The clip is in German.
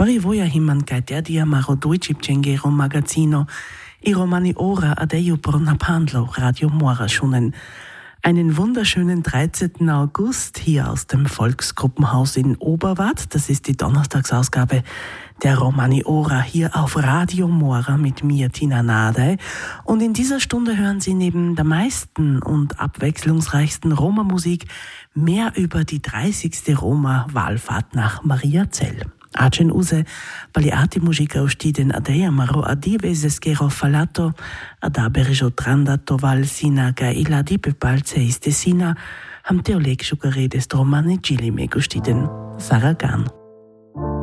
Pari voja himankatea dia maro Deutschipcengero Magazino, I Romani Ora adeio Brunapandlo, Radio Mora schonen. Einen wunderschönen 13. August hier aus dem Volksgruppenhaus in Oberwart. Das ist die Donnerstagsausgabe der Romani Ora hier auf Radio Mora mit mir, Tina Nadey. Und in dieser Stunde hören Sie neben der meisten und abwechslungsreichsten Roma-Musik mehr über die 30. Roma-Wallfahrt nach Mariazell. Acen use baliati musica ustiden adeia maro adiveses gero falato adaberijo trandato val sina ga iladi pepalce istesina ham teolek schukaredes romane gili me gustiden Saragan.